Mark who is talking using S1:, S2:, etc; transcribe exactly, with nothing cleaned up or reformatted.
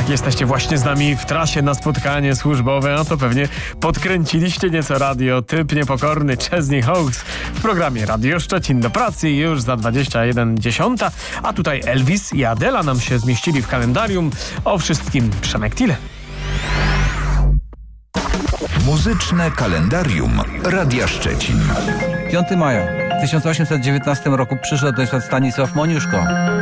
S1: Jak jesteście właśnie z nami w trasie na spotkanie służbowe, no to pewnie podkręciliście nieco radio. Typ niepokorny Chesney Hawkes w programie Radio Szczecin do pracy już za dwadzieścia jeden dziesiąta, a tutaj Elvis i Adela nam się zmieścili w kalendarium. O wszystkim Przemek Tile.
S2: Muzyczne kalendarium Radia Szczecin.
S3: piątego maja w tysiąc osiemset dziewiętnastym roku przyszedł do świata Stanisław Moniuszko.